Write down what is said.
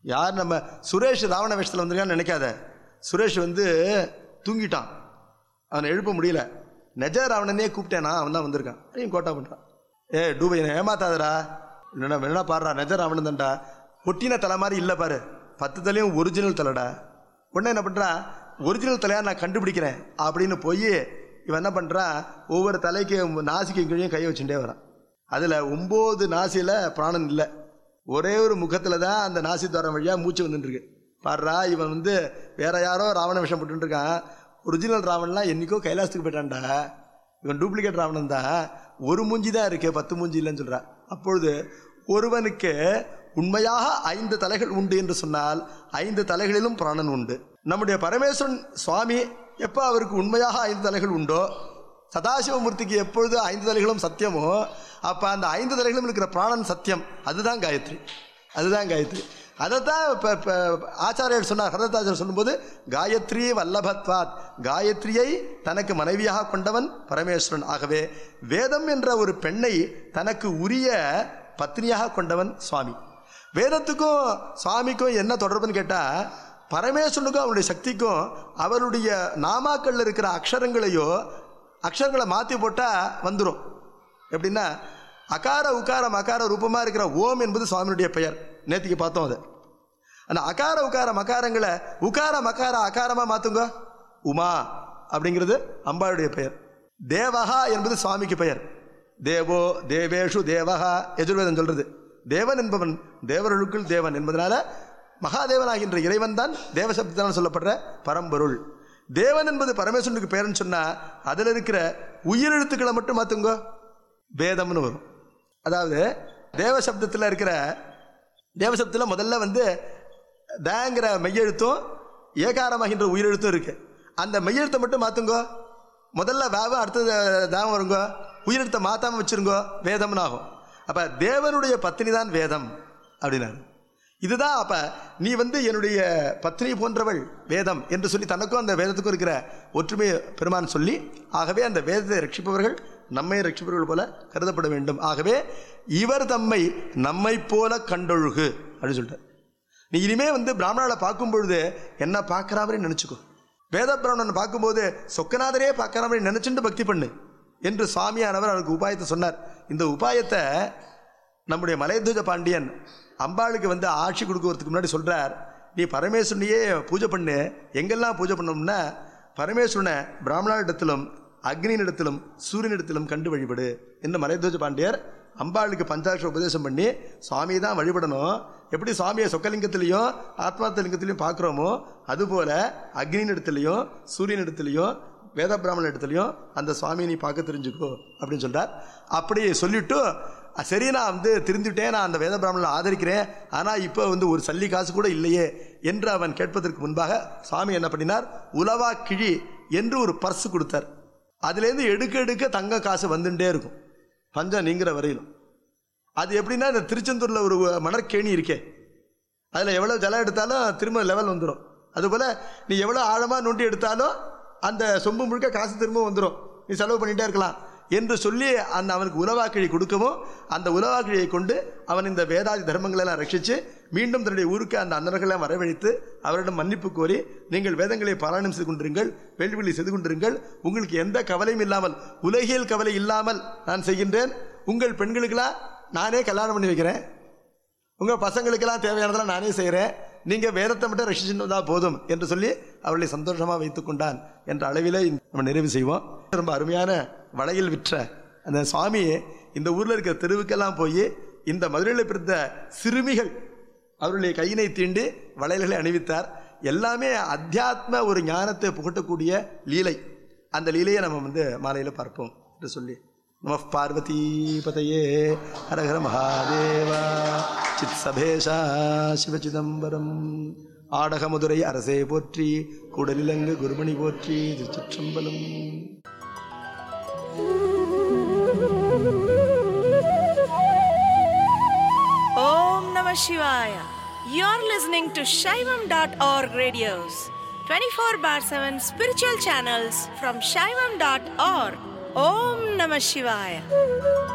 யார் நம்ம சுரேஷ் ராவண வேஷத்தில் வந்திருக்கான்னு நினைக்காத. சுரேஷ் தூங்கிட்டான், அவனை எழுப்ப முடியல. நெஜ ராவணனே கூப்பிட்டேனா, அவன் தான் வந்திருக்கான். அதையும் கோட்டா பண்ணுறான். டூபை ஏமாத்தாதரா, என்ன பாடுறா, நெஜ ராவணன் தான்டா. ஒட்டின தலை மாதிரி இல்லை பாரு, 10 தலையும் ஒரிஜினல் தலைடா. உடனே என்ன பண்ணுறான், ஒரிஜினல் தலையா நான் கண்டுபிடிக்கிறேன் அப்படின்னு போய் இவன் என்ன பண்ணுறான், ஒவ்வொரு தலைக்கு நாசிக்கு கீழே கையை வச்சுட்டே வரான். அதில் 9 நாசியில் பிராணன் இல்லை, ஒரே ஒரு முகத்தில் தான் அந்த நாசி துவாரம் வழியாக மூச்சு வந்துட்டுருக்கு. பாடுறா, இவன் வேற யாரோ ராவண விஷம் போட்டுருக்கான். ஒரிஜினல் ராவணன்லாம் என்றைக்கோ கைலாசத்துக்கு போயிட்டான்டா, இவன் டூப்ளிகேட் ராவணன் தான். ஒரு மூஞ்சி தான் இருக்கு, 10 மூஞ்சி இல்லைன்னு சொல்கிறான். அப்பொழுது ஒருவனுக்கு உண்மையாக 5 தலைகள் உண்டு என்று சொன்னால் 5 தலைகளிலும் பிராணன் உண்டு. நம்முடைய பரமேஸ்வரன் சுவாமி எப்போ அவருக்கு உண்மையாக 5 தலைகள் உண்டோ, சதாசிவமூர்த்திக்கு எப்பொழுது 5 தலைகளும் சத்தியமோ, அப்போ அந்த 5 தலைகளும் இருக்கிற பிராணன் சத்தியம். அதுதான் காயத்ரி, அதுதான் காயத்ரி. அதைத்தான் இப்போ ஆச்சாரியர் சொன்னார். ஹரதத்தாச்சாரியர் சொல்லும்போது, காயத்ரி வல்லபத்வாத், காயத்ரியை தனக்கு மனைவியாக கொண்டவன் பரமேஸ்வரன். ஆகவே வேதம் என்ற ஒரு பெண்ணை தனக்கு உரிய பத்னியாக கொண்டவன் சுவாமி. வேதத்துக்கும் சுவாமிக்கும் என்ன தொடர்புன்னு கேட்டால், பரமேஸ்வரனுக்கும் அவருடைய சக்திக்கும் அவருடைய நாமாக்களில் இருக்கிற அக்ஷரங்களை மாற்றி போட்டால் வந்துடும். எப்படின்னா, அகார உக்கார மகார ரூபமாக இருக்கிற ஓம் என்பது சுவாமியுடைய பெயர். நேற்றுக்கு பார்த்தோம் அது. அந்த அகார உக்கார மகாரங்களை உக்கார மகார அகாரமாக மாற்றுங்க, உமா அப்படிங்கிறது அம்பாளுடைய பெயர். தேவஹா என்பது சுவாமிக்கு பெயர். தேவோ தேவேஷு தேவஹா யஜுர்வேதம் சொல்கிறது. தேவன் என்பவன் தேவர்களுக்குள் தேவன் என்பதனால மகாதேவனாகின்ற இறைவன் தான் தேவசப்தத்தால் சொல்லப்படுற பரம்பொருள். தேவன் என்பது பரமேஸ்வரனுக்கு பேருன்னு சொன்னால் அதில் இருக்கிற உயிரெழுத்துக்களை மட்டும் மாற்றுங்க, வேதம்னு வரும். அதாவது தேவசப்தத்தில் இருக்கிற தேவசப்தத்தில் முதல்ல தேங்கிற மெய்யெழுத்தும் ஏகாரமாகின்ற உயிரெழுத்தும் இருக்கு. அந்த மெய்யெழுத்தை மட்டும் மாற்றுங்க, முதல்ல வேவம் அடுத்தது தேவம் வருங்க, உயிரெழுத்தை மாற்றாமல் வச்சுருங்க, வேதம்னு ஆகும். அப்போ தேவனுடைய பத்னி தான் வேதம் அப்படின்னாரு. இதுதான் அப்போ நீ என்னுடைய பத்னி போன்றவள் வேதம் என்று சொல்லி தனக்கும் அந்த வேதத்துக்கும் இருக்கிற ஒற்றுமை பெருமான் சொல்லி, ஆகவே அந்த வேதத்தை ரட்சிப்பவர்கள் நம்மை ரட்சிப்பவர்கள் போல கருதப்பட வேண்டும். ஆகவே இவர் தம்மை நம்மை போல கண்டொழுகு அப்படின்னு சொல்லிட்டார். நீ இனிமே பிராமணாவை பார்க்கும் பொழுது என்ன பார்க்குற மாதிரி நினச்சிக்கோ. வேத பிராமணனை பார்க்கும்போது சொக்கநாதரே பார்க்குற மாதிரி நினச்சிட்டு பக்தி பண்ணு என்று சுவாமியானவர் அவருக்கு உபாயத்தை சொன்னார். இந்த உபாயத்தை நம்முடைய மலையத்வஜ பாண்டியன் அம்பாளுக்கு ஆட்சி கொடுக்கறதுக்கு முன்னாடி சொல்கிறார். நீ பரமேஸ்வரனையே பூஜை பண்ணு. எங்கெல்லாம் பூஜை பண்ணோம்னா, பரமேஸ்வரனை பிராமணனிடத்திலும் அக்னியினிடத்திலும் சூரியனிடத்திலும் கண்டு வழிபடு என்று மலையத்வஜ பாண்டியர் அம்பாளுக்கு பஞ்சாட்சர உபதேசம் பண்ணி, சுவாமியை தான் வழிபடணும். எப்படி சுவாமியை சொக்கலிங்கத்திலையும் ஆத்மார்த்தலிங்கத்திலையும் பார்க்குறோமோ, அதுபோல் அக்னியினிடத்துலையும் சூரியனிடத்துலையும் வேத பிராமண இடத்துலையும் அந்த சுவாமியை நீ பார்க்க தெரிஞ்சுக்கோ அப்படின்னு சொல்கிறார். அப்படி சொல்லிவிட்டு, சரி நான் திருந்திவிட்டேன், நான் அந்த வேத பிராமணனை ஆதரிக்கிறேன், ஆனால் இப்போ ஒரு சல்லி காசு கூட இல்லையே என்று அவன் கேட்பதற்கு முன்பாக சுவாமி என்ன பண்ணினார், உலவா கிழி என்று ஒரு பர்ஸு கொடுத்தார். அதுலேருந்து எடுக்க எடுக்க தங்க காசு வந்துட்டே இருக்கும், பஞ்சம் நீங்கிற வரையிலும். அது எப்படின்னா, இந்த திருச்செந்தூரில் ஒரு மணற்கேணி இருக்கே, அதில் எவ்வளோ ஜலம் எடுத்தாலும் திரும்ப லெவல் வந்துடும். அதுபோல் நீ எவ்வளோ ஆழமாக நோண்டி எடுத்தாலும் அந்த சொம்பு முழுக்க காசு திரும்ப வந்துடும், நீ செலவு பண்ணிகிட்டே இருக்கலாம் என்று சொல்லி அவனுக்கு உலவாக்கிழி கொடுக்கவும், அந்த உலவாக்கிழியை கொண்டு அவன் இந்த வேதாதி தர்மங்களெல்லாம் ரட்சித்து மீண்டும் தன்னுடைய ஊருக்கு அந்த அன்னர்களெல்லாம் வரவழைத்து அவரிடம் மன்னிப்பு கோரி, நீங்கள் வேதங்களை பாராயணம் செய்து கொண்டிருங்கள், வேள்விகளை செய்து கொண்டிருங்கள், உங்களுக்கு எந்த கவலையும் இல்லாமல், உலகியல் கவலை இல்லாமல் நான் செய்கின்றேன். உங்கள் பெண்களுக்கெல்லாம் நானே கல்யாணம் பண்ணி வைக்கிறேன், உங்கள் பசங்களுக்கெல்லாம் தேவையானதெல்லாம் நானே செய்கிறேன், நீங்கள் வேதத்தை மட்டும் ரசிச்சுட்டு வந்தால் போதும் என்று சொல்லி அவர்களை சந்தோஷமாக வைத்து கொண்டான் என்ற அளவிலே நம்ம நிறைவு செய்வோம். ரொம்ப அருமையான வளையல் விற்ற அந்த சுவாமி இந்த ஊரில் இருக்கிற தெருவுக்கெல்லாம் போய் இந்த மதுரையில் பிறந்த சிறுமிகள் அவருடைய கையினை தீண்டி வளையல்களை அணிவித்தார். எல்லாமே அத்தியாத்ம ஒரு ஞானத்தை புகட்டக்கூடிய லீலை. அந்த லீலையை நம்ம மாலையில் பார்ப்போம் என்று சொல்லி, நம பார்வதி பதையே ஹர ஹர மகாதேவா சித் சபேஷா சிவசிதம்பரம். ஆடகமதுரை அரசே போற்றி, கூடலிலங்கு குருமணி போற்றி, திருச்சிற்றம்பலம். Om Namah Shivaya. You're listening to Shaivam.org radios, 24/7 spiritual channels from Shaivam.org. Om Namah Shivaya.